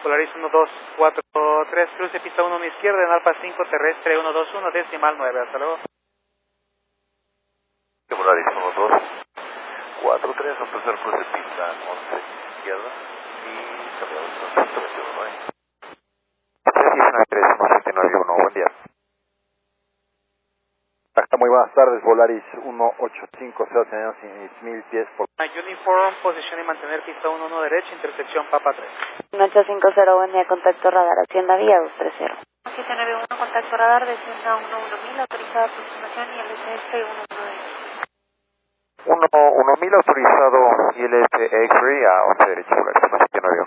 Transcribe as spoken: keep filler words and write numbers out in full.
Polaris uno dos cuatro tres, cruce pista uno a mi izquierda en Alfa cinco, terrestre uno dos uno, decimal nueve, hasta luego. Polaris uno dos cuatro tres, empezar cruce pista once izquierda y cambiamos ciento veintiuno, ¿eh? tres diecinueve tres uno siete nueve uno, buen día. Acá muy buenas tardes, Volaris uno ocho cinco cero, tenemos mil pies por... Uniform, posición y mantener pista uno uno derecha, intersección Papa tres. uno ocho cinco cero, buen día, contacto radar, Hacienda Vía dos tres cero. siete nueve uno, contacto radar, descienda uno uno mil, autorizada aproximación y L S S uno uno derecha. uno uno mil autorizado I L S X-ray a once derecha, Volaris uno siete nueve uno.